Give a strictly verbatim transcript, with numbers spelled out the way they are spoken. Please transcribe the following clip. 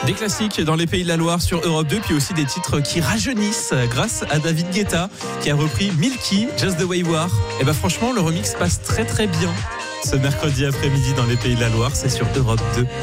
Des classiques dans les Pays de la Loire sur Europe deux, puis aussi des titres qui rajeunissent grâce à David Guetta qui a repris Milky, Just the Way You Are. Et ben franchement, le remix passe très très bien ce mercredi après-midi dans les Pays de la Loire, c'est sur Europe deux.